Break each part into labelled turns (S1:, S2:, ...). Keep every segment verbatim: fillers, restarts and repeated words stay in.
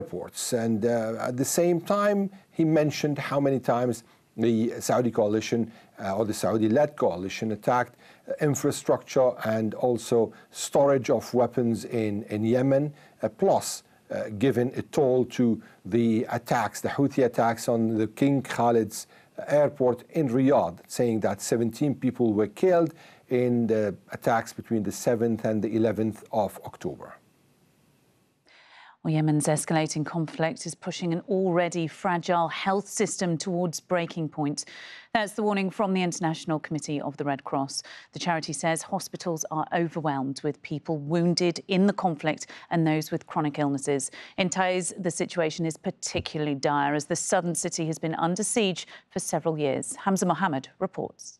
S1: Reports. And uh, at the same time, he mentioned how many times the Saudi coalition uh, or the Saudi-led coalition attacked uh, infrastructure and also storage of weapons in, in Yemen, uh, plus uh, given a toll to the attacks, the Houthi attacks on the King Khalid's airport in Riyadh, saying that seventeen people were killed in the attacks between the seventh and the eleventh of October.
S2: Well, Yemen's escalating conflict is pushing an already fragile health system towards breaking point. That's the warning from the International Committee of the Red Cross. The charity says hospitals are overwhelmed with people wounded in the conflict and those with chronic illnesses. In Taiz, the situation is particularly dire as the southern city has been under siege for several years. Hamza Mohammed reports.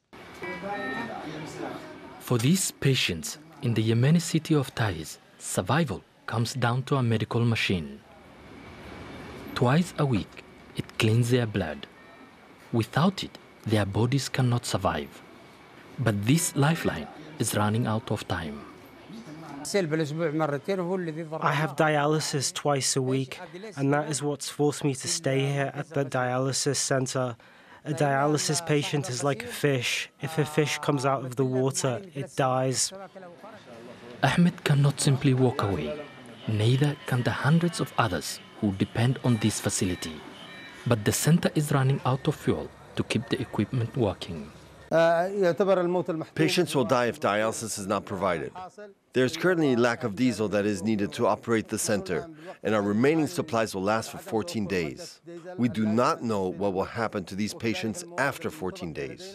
S3: For these patients in the Yemeni city of Taiz, survival comes down to a medical machine. Twice a week, it cleans their blood. Without it, their bodies cannot survive. But this lifeline is running out of time.
S4: I have dialysis twice a week, and that is what's forced me to stay here at the dialysis center. A dialysis patient is like a fish. If a fish comes out of the water, it dies.
S3: Ahmed cannot simply walk away. Neither can the hundreds of others who depend on this facility. But the center is running out of fuel to keep the equipment working.
S5: Patients will die if dialysis is not provided. There is currently a lack of diesel that is needed to operate the center, and our remaining supplies will last for fourteen days. We do not know what will happen to these patients after fourteen days.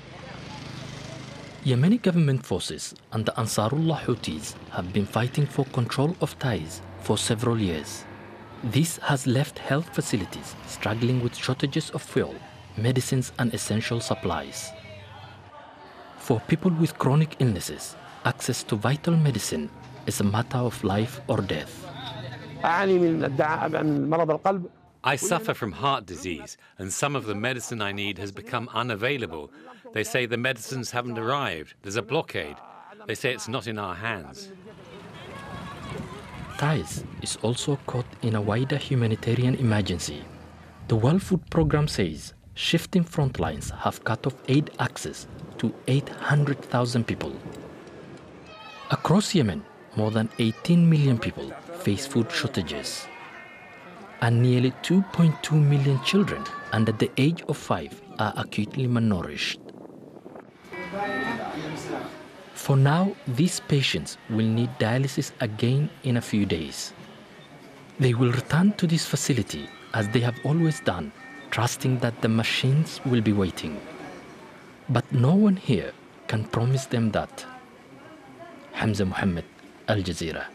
S3: Yemeni government forces and the Ansarullah Houthis have been fighting for control of Taiz for several years. This has left health facilities struggling with shortages of fuel, medicines and essential supplies. For people with chronic illnesses, access to vital medicine is a matter of life or death.
S6: I suffer from heart disease, and some of the medicine I need has become unavailable. They say the medicines haven't arrived. There's a blockade. They say it's not in our hands.
S3: Taiz is also caught in a wider humanitarian emergency. The World Food Programme says shifting front lines have cut off aid access to eight hundred thousand people. Across Yemen, more than eighteen million people face food shortages. And nearly two point two million children under the age of five are acutely malnourished. For now, these patients will need dialysis again in a few days. They will return to this facility as they have always done, trusting that the machines will be waiting. But no one here can promise them that. Hamza Mohammed, Al Jazeera.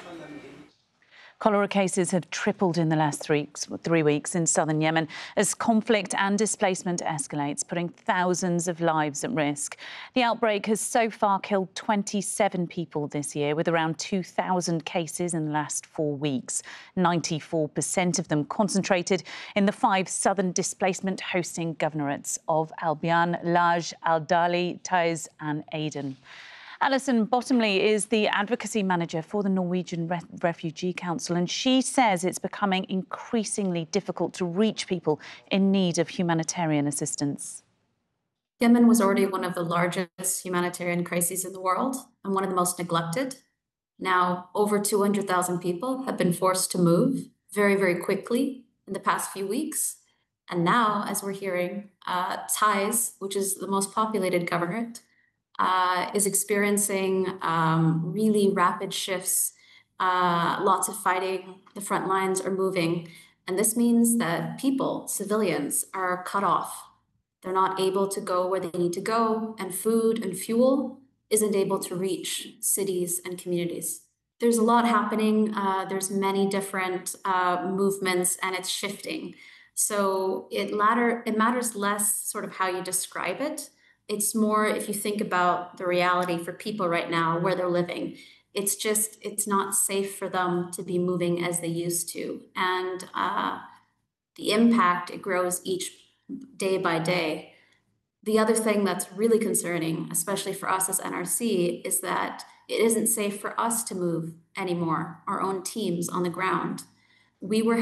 S2: Cholera cases have tripled in the last three, three weeks in southern Yemen as conflict and displacement escalates, putting thousands of lives at risk. The outbreak has so far killed twenty-seven people this year, with around two thousand cases in the last four weeks, ninety-four percent of them concentrated in the five southern displacement-hosting governorates of Albion, Laj, Al-Dali, Taiz and Aden. Alison Bottomley is the advocacy manager for the Norwegian Re- Refugee Council, and she says it's becoming increasingly difficult to reach people in need of humanitarian assistance.
S7: Yemen was already one of the largest humanitarian crises in the world and one of the most neglected. Now, over two hundred thousand people have been forced to move very, very quickly in the past few weeks. And now, as we're hearing, uh, Taiz, which is the most populated governorate, Uh, is experiencing um, really rapid shifts, uh, lots of fighting, the front lines are moving. And this means that people, civilians, are cut off. They're not able to go where they need to go, and food and fuel isn't able to reach cities and communities. There's a lot happening. Uh, there's many different uh, movements, and it's shifting. So it, latter, it matters less sort of how you describe it. It's more if you think about the reality for people right now, where they're living. It's just, it's not safe for them to be moving as they used to. And uh, the impact, it grows each day by day. The other thing that's really concerning, especially for us as N R C, is that it isn't safe for us to move anymore, our own teams on the ground. We were